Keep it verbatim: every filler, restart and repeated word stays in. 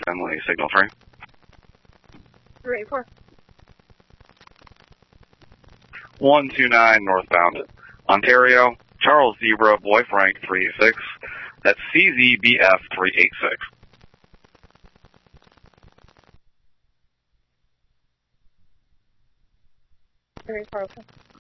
Emily, signal three. three eight four. one two nine northbound Ontario, Charles Zebra, Boy Frank three eight six. That's C Z B F three eight six. three eight four, okay.